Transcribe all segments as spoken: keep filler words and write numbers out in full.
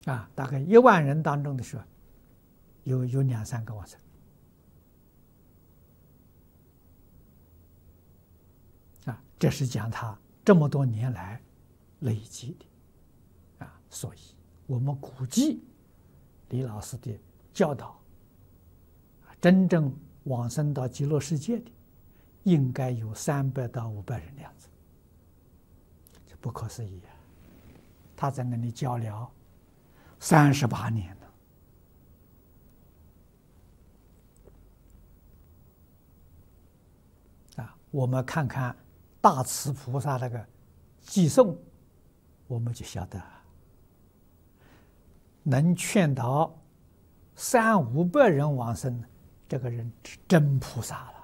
啊，大概一万人当中的时候，有有两三个往生。啊，这是讲他这么多年来累积的，啊，所以我们估计李老师的教导，真正往生到极乐世界的，应该有三百到五百人的样子，这不可思议啊！他在那里教了三十八年了，啊，我们看看大慈菩萨那个寄送，我们就晓得，能劝导三五百人往生，这个人是真菩萨了。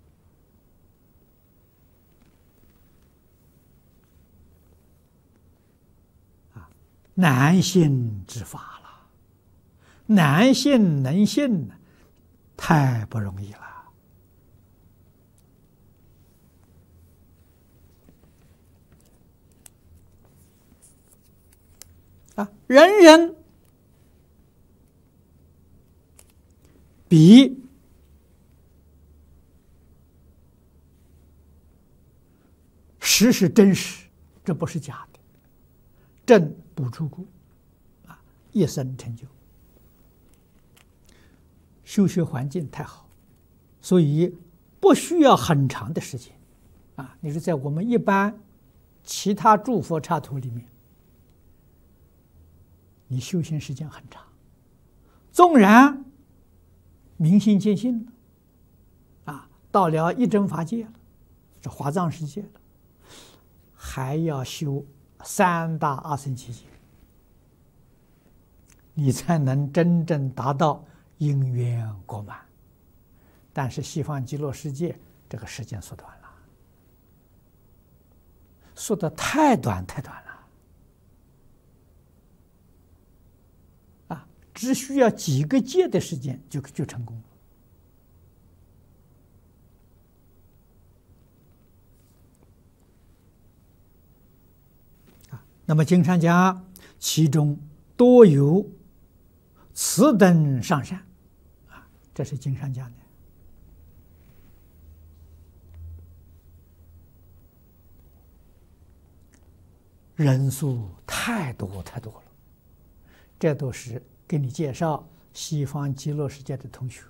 啊，难信之法了，难信能信，太不容易了。啊，人人比实是真实，这不是假的。正不出故，啊，一生成就。修学环境太好，所以不需要很长的时间。啊，你说在我们一般其他诸佛刹土里面，你修行时间很长，纵然明心见性了，啊，到了一真法界了，这华藏世界了，还要修三大阿僧祇劫，你才能真正达到因缘果满。但是西方极乐世界这个时间缩短了，缩得太短太短了。只需要几个劫的时间就就成功了。啊，那么经上讲，其中多有此等上善，啊，这是经上讲的。人数太多太多了，这都是给你介绍西方极乐世界的同学，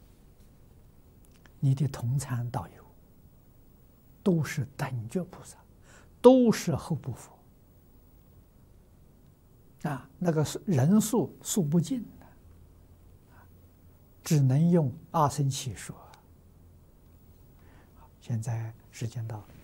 你的同参道友，都是等觉菩萨，都是后部佛，啊，那个人数数不尽的，只能用阿僧祇说。现在时间到了。